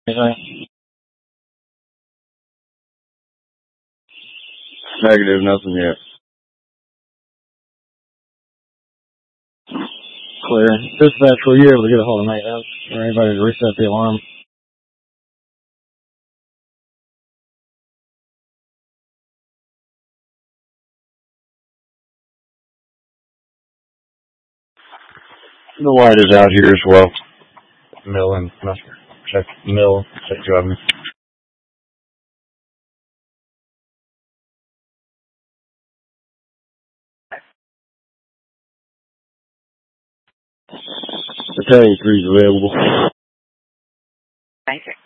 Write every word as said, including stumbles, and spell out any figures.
Anything? Negative, nothing yet. Clear. Dispatch, were you able to get a hold of maintenance or anybody to reset the alarm? The light is out here as well. Mill and Musker. Check mill, check driving. Battalion three is available. Thank you.